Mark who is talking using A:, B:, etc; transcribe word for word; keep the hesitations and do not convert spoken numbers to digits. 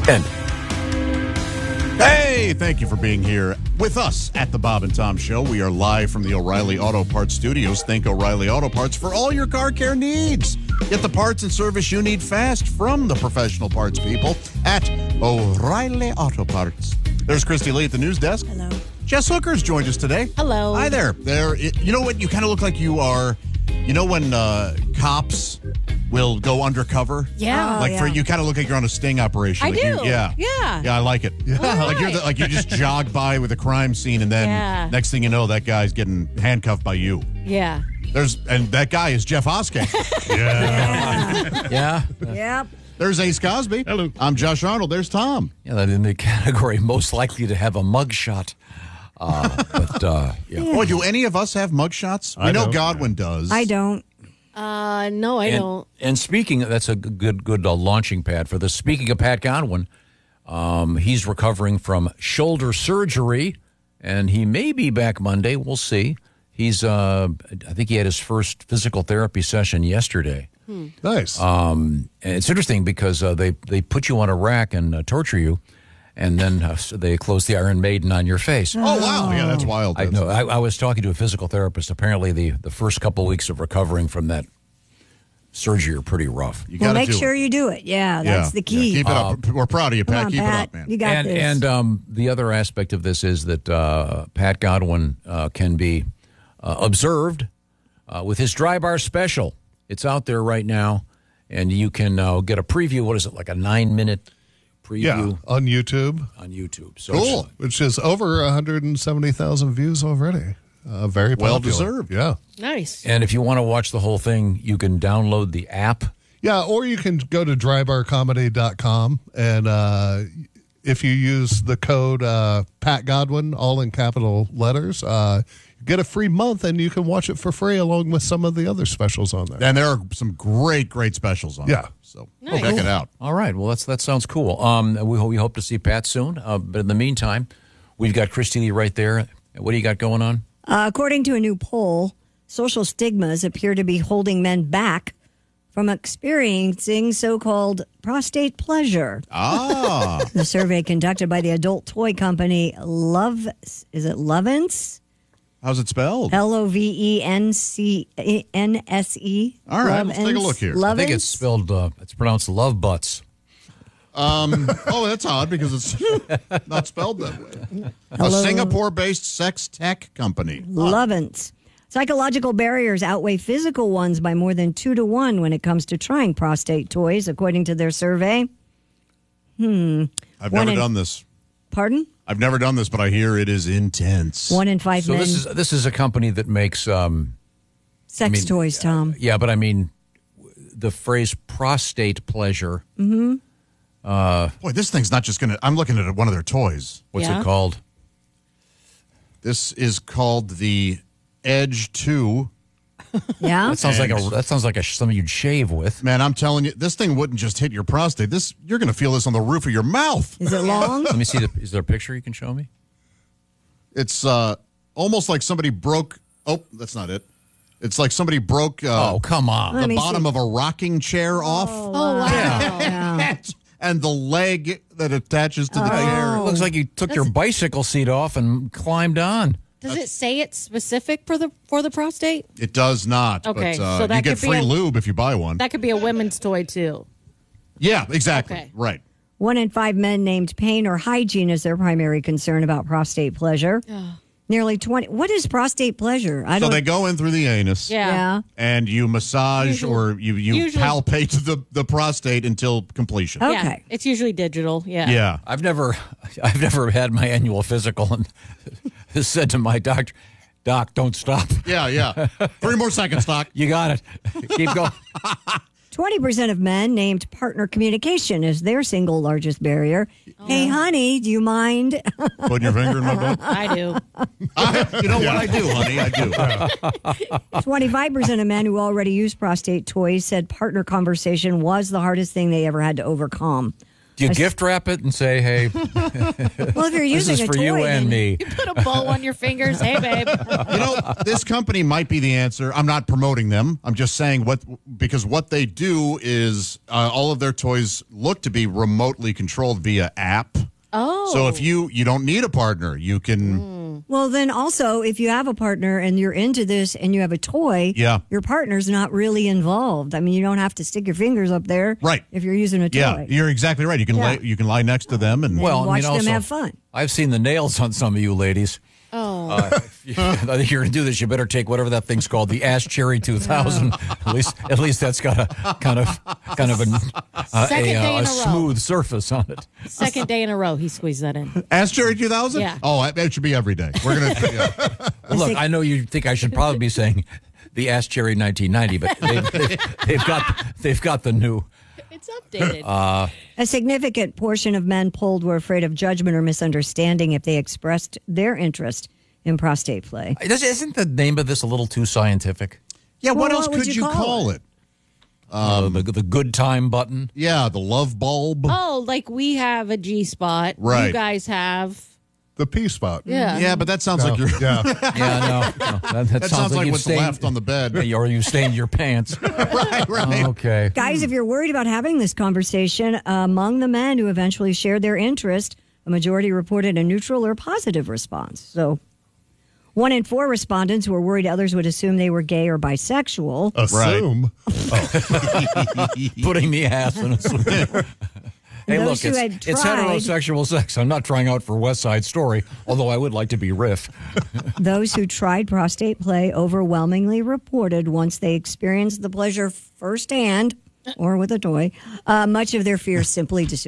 A: And
B: Hey, thank you for being here with us at the Bob and Tom Show. We are live from the O'Reilly Auto Parts Studios. Thank O'Reilly Auto Parts for all your car care needs. Get the parts and service you need fast from the professional parts people at O'Reilly Auto Parts. There's Christy Lee at the news desk.
C: Hello.
B: Jess Hooker's joined us today.
C: Hello.
B: Hi there. There. It, you know what? You kind of look like you are. You know when uh, cops will go undercover?
C: Yeah.
B: Like
C: Oh,
B: for
C: yeah.
B: you, kind of look like you're on a sting operation.
C: I
B: like
C: do.
B: You, yeah.
C: Yeah.
B: Yeah, I like it. Yeah. Like you're the, like you just jog by with a crime scene, and then
C: Yeah.
B: next thing you know, that guy's getting handcuffed by you.
C: Yeah.
B: There's and that guy is Jeff Oskey.
A: yeah. yeah.
C: Yep.
B: There's Ace Cosby.
D: Hello.
B: I'm Josh Arnold. There's Tom.
A: Yeah, that in the category most likely to have a mugshot. Uh, but, uh, yeah.
B: Boy, do any of us have mugshots? We
D: I
B: know
D: don't.
B: Godwin does.
C: I don't.
E: Uh, no, I
A: And,
E: don't.
A: and speaking, that's a good, good uh, launching pad for this. Speaking of Pat Godwin, um, he's recovering from shoulder surgery, and he may be back Monday. We'll see. He's, uh, I think he had his first physical therapy session yesterday.
D: Nice.
A: Um, and it's interesting because uh, they, they put you on a rack and uh, torture you, and then uh, so they close the Iron Maiden on your face.
B: Oh, wow. Yeah, that's wild.
A: I
B: That's-
A: know. I, I was talking to a physical therapist. Apparently, the, the first couple weeks of recovering from that surgery are pretty rough.
B: You
C: Well,
B: gotta
C: make
B: do
C: sure
B: it.
C: you do it. Yeah, that's
B: Yeah.
C: the key.
B: Yeah, keep it up. We're proud of you,
C: Come
B: Pat.
C: on,
B: keep
C: Pat.
B: it up, man.
C: You got
A: and
C: this.
A: and um, the other aspect of this is that uh, Pat Godwin uh, can be uh, observed uh, with his Dry Bar special. It's out there right now, and you can uh, get a preview. What is it, like a nine-minute preview
D: yeah, on YouTube,
A: on YouTube? So
B: Cool.
A: it's-
D: which is over one hundred seventy thousand views already. Uh, very popular.
B: Well deserved.
D: Yeah.
E: Nice.
A: And if you want to watch the whole thing, you can download the app.
D: Yeah, or you can go to dry bar comedy dot com, and uh, if you use the code uh, Pat Godwin, all in capital letters, uh, you get a free month, and you can watch it for free along with some of the other specials on there.
B: And there are some great, great specials on
D: Yeah.
B: it. So
E: Nice.
B: check it out.
A: All right. Well, that's that sounds cool. Um, we, ho- we hope to see Pat soon. Uh, but in the meantime, we've got Christy Lee right there. What do you got going on?
C: Uh, according to a new poll, social stigmas appear to be holding men back from experiencing so-called prostate pleasure.
B: Ah.
C: The survey conducted by the adult toy company Love, is it Lovence?
B: How's it spelled?
C: L O V E N C N S E.
B: All right, let's take a look here.
A: I think it's spelled. Uh, it's pronounced love butts.
B: Um, oh, that's odd because it's not spelled that way. A
C: Hello.
B: Singapore-based sex tech company.
C: Lovence. Psychological barriers outweigh physical ones by more than two to one when it comes to trying prostate toys, according to their survey. Hmm.
B: I've
C: One
B: never
C: in-
B: done this.
C: Pardon?
B: I've never done this, but I hear it is intense.
C: One in five
A: So
C: men.
A: this is this is a company that makes. Um,
C: Sex
A: I mean,
C: toys, Tom.
A: yeah, but I mean, the phrase prostate pleasure.
B: Boy, this thing's not just going to... I'm looking at one of their toys.
A: What's
E: Yeah.
A: it called?
B: This is called the Edge two.
C: Yeah?
A: That sounds like a
B: And-
A: that sounds like a something you'd shave with.
B: Man, I'm telling you, this thing wouldn't just hit your prostate. This You're going to feel this on the roof of your mouth.
C: Is it long?
A: Let me see. The, is there a picture you can show me?
B: It's uh, almost like somebody broke... Oh, that's not it. It's like somebody broke uh,
A: Oh, come on.
B: the
C: Let me
B: bottom
C: see.
B: of a rocking chair off.
E: Oh, wow.
C: Yeah.
B: And the leg that attaches to the chair.
A: It looks like you took your bicycle seat off and climbed on.
E: Does it say it's specific for the for the prostate?
B: It does not.
E: Okay,
B: but uh,
E: so that
B: you get
E: could be
B: free
E: a-
B: lube if you buy one.
E: That could be a women's toy too.
B: Yeah, exactly.
E: Okay.
B: Right.
C: One in five men named pain or hygiene as their primary concern about prostate pleasure. Nearly twenty. What is prostate pleasure? I
B: So
C: don't.
B: they go in through the anus.
E: Yeah.
C: yeah.
B: And you massage
E: Usually-
B: or you, you
E: usually-
B: palpate the, the prostate until completion.
C: Okay.
E: Yeah. It's usually digital. Yeah.
B: Yeah.
A: I've never, I've never had my annual physical and said to my doctor, "Doc, don't stop.
B: Yeah, yeah. Three more seconds, Doc.
A: You got it. Keep going."
C: twenty percent of men named partner communication as their single largest barrier. Hey, honey, do you mind?
B: Putting your finger in my butt.
E: I do.
B: You know what I do, honey? I do.
C: twenty-five percent of men who already use prostate toys said partner conversation was the hardest thing they ever had to overcome.
A: You gift wrap it and say, "Hey,
C: Well, if you're
A: this
C: using
A: is
C: a
A: for
C: toy,
A: you and
C: then-
A: me."
E: Put a bow on your fingers. Hey, babe.
B: You know, this company might be the answer. I'm not promoting them. I'm just saying what because what they do is uh, all of their toys look to be remotely controlled via app.
E: Oh.
B: So if you you don't need a partner, you can.
C: Well, then also, if you have a partner and you're into this and you have a toy,
B: Yeah.
C: your partner's not really involved. I mean, you don't have to stick your fingers up there,
B: Right.
C: If you're using a toy.
B: Yeah, you're exactly right. You can
C: Yeah.
B: lay, you can lie next to them and
A: Well, I
C: watch
A: mean,
C: them
A: also,
C: have fun.
A: I've seen the nails on some of you ladies.
E: Oh.
A: Uh, if you- I think you're going to do this. You better take whatever that thing's called, the Ash Cherry two thousand. At least, at least that's got a kind of, kind of an, uh,
E: Second
A: a,
E: day
A: uh,
E: in
A: a
E: a row.
A: smooth surface on it.
E: Second day in a row, he squeezed that in.
B: Ask Jerry two thousand.
E: Yeah.
B: Oh, that should be every day. We're gonna. Yeah.
A: Look, I know you think I should probably be saying the Ash Cherry nineteen ninety, but they've, they've, they've got they've got the new.
E: It's updated.
A: Uh,
C: A significant portion of men polled were afraid of judgment or misunderstanding if they expressed their interest in prostate play.
A: Isn't the name of this a little too scientific?
B: Yeah. What
C: Well,
B: else
C: what would
B: could
C: you
B: you
C: call
B: call
C: it?
B: it?
A: Uh, the, the good time button.
B: Yeah, the love bulb.
E: oh, like we have a G spot.
B: Right.
E: You guys have.
D: The P spot.
E: Yeah.
B: Yeah, but that sounds
D: No,
B: like you're.
D: yeah.
A: Yeah, no, no that, that
B: That sounds like
A: you've
B: what's
A: stained-
B: left on the bed.
A: or you stained your pants.
B: right, right.
A: Okay.
C: Guys, if you're worried about having this conversation, among the men who eventually shared their interest, a majority reported a neutral or positive response. So one in four respondents were worried others would assume they were gay or bisexual.
D: Assume.
A: Putting the ass in a swing. Hey,
C: Those
A: look,
C: who
A: it's,
C: had
A: it's
C: tried-
A: heterosexual sex. I'm not trying out for West Side Story, although I would like to be Riff.
C: Those who tried prostate play overwhelmingly reported once they experienced the pleasure firsthand or with a toy, uh, much of their fears simply disappeared.